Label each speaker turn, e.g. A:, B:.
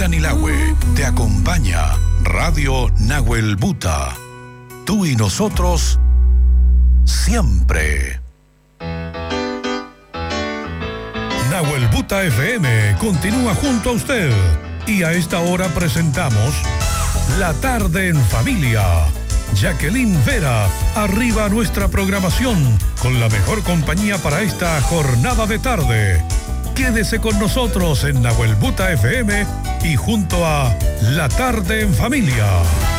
A: Anilahue te acompaña Radio Nahuel Buta. Tú y nosotros siempre. Nahuel Buta FM continúa junto a usted y a esta hora presentamos La Tarde en Familia. Jacqueline Vera arriba nuestra programación con la mejor compañía para esta jornada de tarde. Quédese con nosotros en Nahuel Buta FM y junto a La Tarde en Familia.